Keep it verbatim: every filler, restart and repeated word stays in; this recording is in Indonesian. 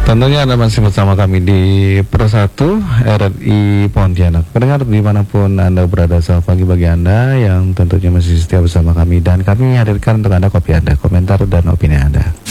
Tentunya Anda masih bersama kami di Pro satu R R I Pontianak. Pendengar dimanapun Anda berada, selamat pagi bagi Anda yang tentunya masih setia bersama kami. Dan kami hadirkan untuk Anda kopi Anda, komentar dan opini Anda.